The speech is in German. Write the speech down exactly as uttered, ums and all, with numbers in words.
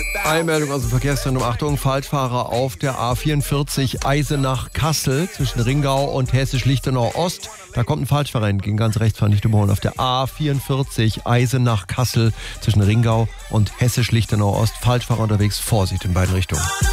Eilmeldung aus dem Verkehrszentrum. Achtung, Falschfahrer auf der A vierundvierzig Eisenach-Kassel zwischen Ringau und Hessisch-Lichtenau-Ost. Da kommt ein Falschfahrer hin, ging ganz rechts, fahren nicht überholen. Auf der A vierundvierzig Eisenach-Kassel zwischen Ringau und Hessisch-Lichtenau-Ost. Falschfahrer unterwegs, Vorsicht in beiden Richtungen.